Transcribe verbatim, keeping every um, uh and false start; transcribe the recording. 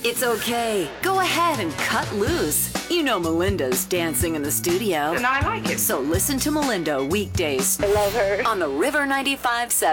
It's okay. Go ahead and cut loose. You know Melinda's dancing in the studio. And I like it. So listen to Melinda weekdays. I love her. On the River ninety-five point seven.